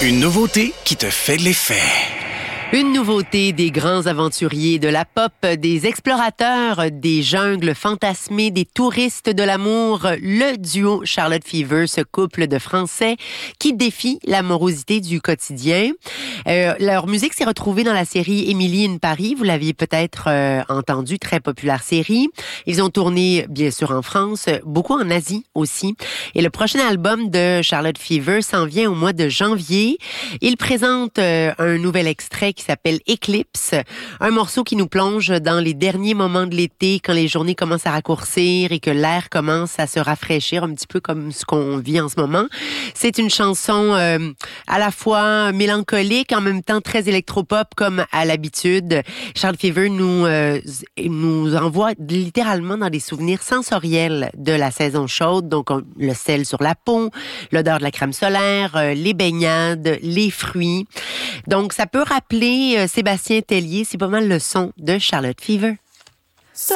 Une nouveauté qui te fait l'effet. Une nouveauté des grands aventuriers de la pop, des explorateurs des jungles fantasmées, des touristes de l'amour, le duo Charlotte Fever, ce couple de Français qui défie l'amorosité du quotidien. Leur musique s'est retrouvée dans la série Emily in Paris. Vous l'aviez peut-être entendu, très populaire série. Ils ont tourné, bien sûr, en France, beaucoup en Asie aussi. Et le prochain album de Charlotte Fever s'en vient au mois de janvier. Ils présentent un nouvel extrait qui s'appelle Eclipse, un morceau qui nous plonge dans les derniers moments de l'été, quand les journées commencent à raccourcir et que l'air commence à se rafraîchir, un petit peu comme ce qu'on vit en ce moment. C'est une chanson à la fois mélancolique, en même temps très électropop comme à l'habitude. Charlotte Fever nous envoie littéralement dans des souvenirs sensoriels de la saison chaude, donc le sel sur la peau, l'odeur de la crème solaire, les baignades, les fruits. Donc ça peut rappeler Sébastien Tellier, c'est pas mal le son de Charlotte Fever.